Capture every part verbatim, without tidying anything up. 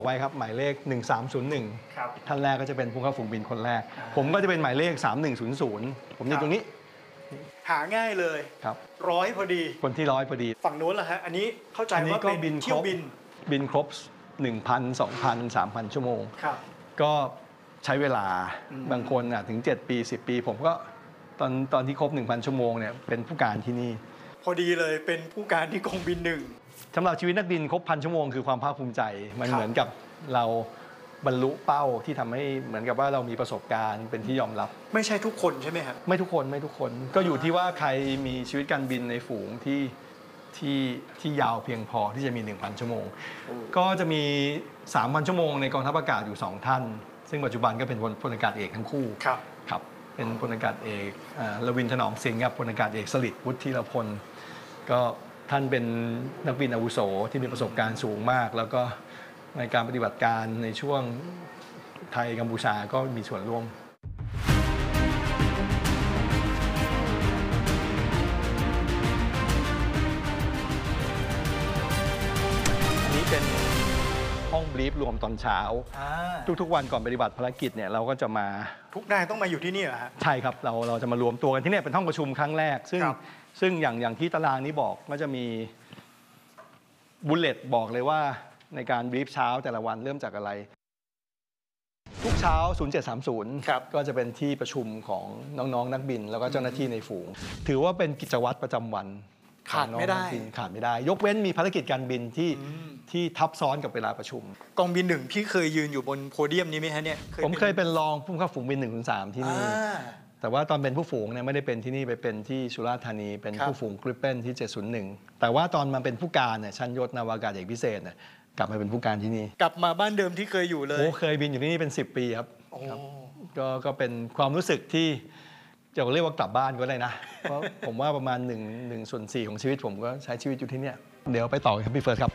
ไว้ครับหมายเลขหนึ่งสามศูนย์หนึ่งครับท่านแรกก็จะเป็นผู้เข้าฝูงบินคนแรกผมก็จะเป็นหมายเลขสามหนึ่งศูนย์ศูนย์ผมอยู่ตรงนี้หาง่ายเลยครับร้อยพอดีคนที่ร้อยพอดีฝั่งโน้นล่ะฮะอันนี้เข้าใจว่าเป็นเที่ยวบินบินครบ หนึ่งพัน สองพัน สามพัน ชั่วโมงครับก็ใช้เวลาบางคนถึงเจ็ดปีสิบปีผมก็ตอนตอนที่ครบ หนึ่งพัน ชั่วโมงเนี่ยเป็นผู้การที่นี่พอดีเลยเป็นผู้การที่กองบินหนึ่งสำหรับชีวิตนักบินครบพันชั่วโมงคือความภาคภูมิใจมันเหมือนกับเราบรรลุเป้าที่ทำให้เหมือนกับว่าเรามีประสบการณ์เป็นที่ยอมรับไม่ใช่ทุกคนใช่ไหมครับไม่ทุกคนไม่ทุกคนก็อยู่ที่ว่าใครมีชีวิตการบินในฝูงที่ที่ที่ยาวเพียงพอที่จะมี หนึ่งพัน ชั่วโมงก็จะมี สามพัน ชั่วโมงในกองทัพอากาศอยู่สองท่านซึ่งปัจจุบันก็เป็นพลอากาศเอกทั้งคู่ครับครับเป็นพลอากาศเอกรวินถนอมสิงห์กับพลอากาศเอกสฤษดิ์วุฒิรพลก็ท่านเป็นนักบินอาวุโสที่มีประสบการณ์สูงมากแล้วก็ในการปฏิบัติการในช่วงไทยกัมพูชาก็มีส่วนร่วมอันนี้เป็นห้องบรีฟรวมตอนเช้าทุกๆวันก่อนปฏิบัติภารกิจเนี่ยเราก็จะมาทุกนายต้องมาอยู่ที่นี่เหรอฮะใช่ครับเราเราจะมารวมตัวกันที่นี่เป็นห้องประชุมครั้งแรกซึ่งซึ่งอย่างอย่างที่ตารางนี้บอกก็จะมีบุลเลตบอกเลยว่าในการบรีฟเช้าแต่ละวันเริ่มจากอะไรทุกเช้าศูนย์เจ็ดสามศูนย์ก็จะเป็นที่ประชุมของน้องๆนักบินแล้วก็เจ้าหน้าที่ในฝูงถือว่าเป็นกิจวัตรประจำวันขาดไม่ได้ขาดไม่ได้ยกเว้นมีภารกิจการบินที่ที่ทับซ้อนกับเวลาประชุมกองบินหนึ่งพี่เคยยืนอยู่บนโพเดียมนี้ไหมฮะเนี่ยผมเคยเป็นรองผู้บังคับฝูงบินหนึ่งถึงสามที่นี่แต่ว่าตอนเป็นผู้ฝูงเนี่ยไม่ได้เป็นที่นี่ไปเป็นที่สุราษฎร์ธานีเป็นผู้ฝูงกริปเปนที่เจ็ดศูนย์หนึ่งแต่ว่าตอนมาเป็นผู้การเนี่ยชั้นยศนาวากาศเอกพิเศษเนี่ยกลับมาเป็นผู้การที่นี่กลับมาบ้านเดิมที่เคยอยู่เลยโอ้เคยบินอยู่ที่นี่เป็นสิบปีครับก็ก็เป็นความรู้สึกที่จะเรียกว่ากลับบ้านก็ได้นะเพราะผมว่าประมาณหนึ่งหนึ่งส่วนสี่ของชีวิตผมก็ใช้ชีวิตอยู่ที่นี่เดี๋ยวไปต่อครับพี่เฟิร์สครับ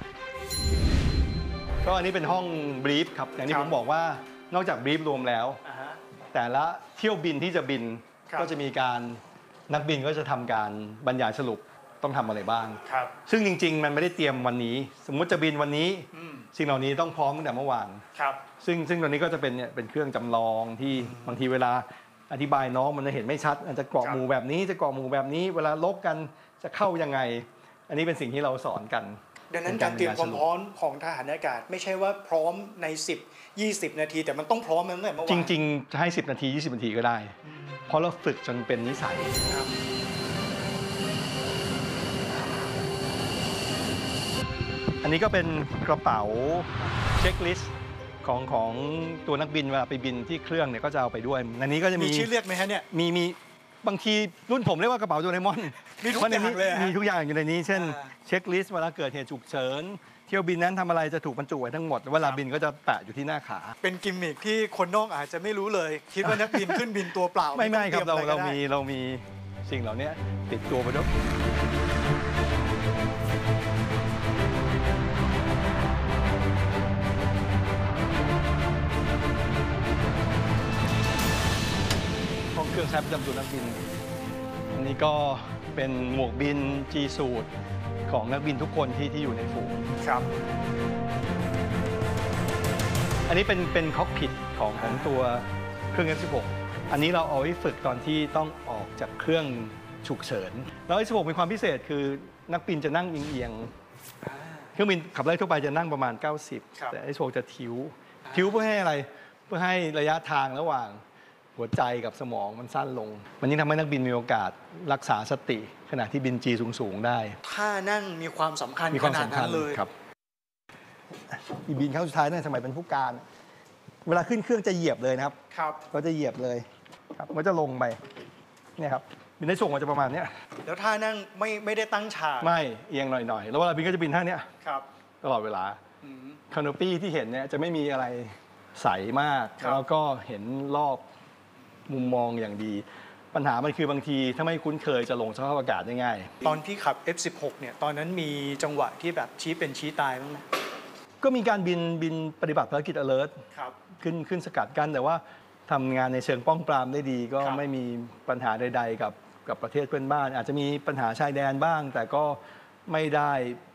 ก็อันนี้เป็นห้องบรีฟครับอย่างที่ผมบอกว่านอกจากบรีฟรวมแล้วแต่ละเที่ยวบินที่จะบินก็จะมีการนักบินก็จะทำการบรรยายสรุปต้องทำอะไรบ้างซึ่งจริงๆมันไม่ได้เตรียมวันนี้สมมุติจะบินวันนี้สิ่งเหล่านี้ต้องพร้อมตั้งแต่เมื่อวานซึ่งซึ่งตอนนี้ก็จะเป็นเนี่ยเป็นเครื่องจำลองที่บางทีเวลาอธิบายน้องมันจะเห็นไม่ชัดอาจจะเกาะหมู่แบบนี้จะเกาะหมู่แบบนี้เวลาลบกันจะเข้ายังไงอันนี้เป็นสิ่งที่เราสอนกันดังนั้นการเตรียมความพร้อมของทหารอากาศไม่ใช่ว่าพร้อมในสิบ ยี่สิบนาทีแต่มันต้องพร้อมตั้งแต่เมื่อวานจริงๆจะให้สิบนาทียี่สิบนาทีก็ได้เพราะเราฝึกจนเป็นนิสัยอันนี้ก็เป็นกระเป๋าเช็คลิสต์ของของตัวนักบินเวลาไปบินที่เครื่องเนี่ยก็จะเอาไปด้วยอันนี้ก็จะมีชื่อเรียกไหมฮะเนี่ยมีมีบางทีรุ่นผมเรียกว่ากระเป๋าโดเรมอนมีทุกอย่างเลยมีทุกอย่างอยู่ในนี้เช่นเช็คลิสต์เวลาเกิดเหตุฉุกเฉินเที่ยวบินนั้นทำอะไรจะถูกบรรจุไว้ทั้งหมดเวลาบินก็จะแปะอยู่ที่หน้าขาเป็นกิมมิคที่คนนอกอาจจะไม่รู้เลยคิดว่านักบินขึ้นบินตัวเปล่าไม่ไม่ครับเราเรามีเรามีสิ่งเหล่านี้ติดตัวไปด้วยห้องเครื่องใช้ประจำตัวนักบินอันนี้ก็เป็นหมวกบิน G สูทของนักบินทุกคนที่ที่อยู่ในฝูงครับอันนี้เป็นเป็นคอกพิทของของตัวเครื่อง เอฟ สิบหก อันนี้เราเอาไว้ฝึกตอนที่ต้องออกจากเครื่องฉุกเฉินแล้ว เอฟ สิบหก มีความพิเศษคือนักบินจะนั่งเอียงๆเครื่องบินขับไล่ทั่วไปจะนั่งประมาณเก้าสิบแต่ เอฟ สิบหก จะทิ้วทิ้วเพื่อให้อะไรเพื่อให้ระยะทางระหว่างหัวใจกับสมองมันสั้นลงมันยิ่งทำให้นักบินมีโอกาสรักษาสติขณะที่บิน G สูงๆได้ท่านั่งมีความสำคัญขนาดนั้นเลยครับอีบินครั้งสุดท้ายในสมัยเป็นผู้การเวลาขึ้นเครื่องจะเหยียบเลยนะครับครับก็จะเหยียบเลยครับมันจะลงไปเนี่ยครับบินได้ส่งมันจะประมาณนี้แล้วท่านั่งไม่ไม่ได้ตั้งฉากไม่เอียงหน่อยๆแล้วเวลาบินก็จะบินท่านี้ครับตลอดเวลาคานโนปี้ที่เห็นเนี่ยจะไม่มีอะไรใสมากแล้วก็เห็นรอบมุมมองอย่างดีปัญหามันคือบางทีถ้าไม่คุ้นเคยจะลงสภาพอากาศได้ง่ายตอนพี่ขับ เอฟ สิบหก เนี่ยตอนนั้นมีจังหวะที่แบบชี้เป็นชี้ตายบ้างไหมก็มีการบินบินปฏิบัติภารกิจ alert ขึ้นขึ้นสกัดกั้นแต่ว่าทำงานในเชิงป้องปรามได้ดีก็ไม่มีปัญหาใดๆกับกับประเทศเพื่อนบ้านอาจจะมีปัญหาชายแดนบ้างแต่ก็ไม่ได้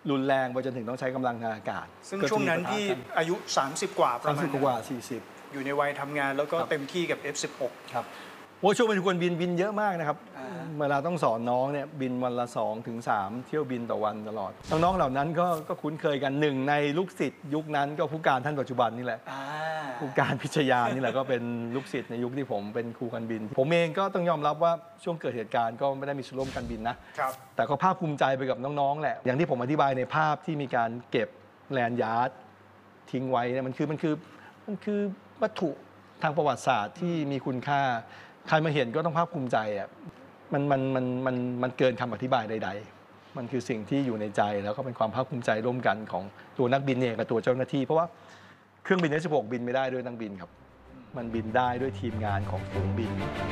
รุนแรงไปจนถึงต้องใช้กำลังทางอากาศซึ่งช่วงนั้นที่อายุ สามสิบ กว่าประสามมาสิณบกว่าสี่สิบอยู่ในวัยทำงานแล้วก็เต็มที่กับ เอฟ สิบหกครับโอ้ช่วงเป็นคนบินบินเยอะมากนะครับอ่าเวลาต้องสอนน้องเนี่ยบินวันละสองถึงสามเที่ยวบินต่อวันตลอดน้องๆเหล่านั้นก็ก็คุ้นเคยกันหนึ่งในลูกศิษย์ยุคนั้นก็ผู้การท่านปัจจุบันนี่แหละอ่าผู้การพิชยานี่แหละก็เป็นลูกศิษย์ในยุคที่ผมเป็นครูการบิน ผมเองก็ต้องยอมรับว่าช่วงเกิดเหตุการณ์ก็ไม่ได้มีส่วนร่วมการบินนะครับ แต่ก็ภาคภูมิใจไปกับน้องๆแหละอย่างที่ผมอธิบายในภาพที่มีการเก็บแลนด์ยาร์ดทิ้งไว้เนี่ยมันคือมันคือมันคือวัตถุทางประวัติศาสตร์ที่มีคุณค่าใครมาเห็นก็ต้องภาคภูมิใจอ่ะมันมันมันมันมันเกินคำอธิบายใดๆมันคือสิ่งที่อยู่ในใจแล้วก็เป็นความภาคภูมิใจร่วมกันของตัวนักบินเองกับตัวเจ้าหน้าที่เพราะว่าเครื่องบิน เอฟ สิบหก บินไม่ได้ด้วยนักบินครับมันบินได้ด้วยทีมงานของฝูงบิน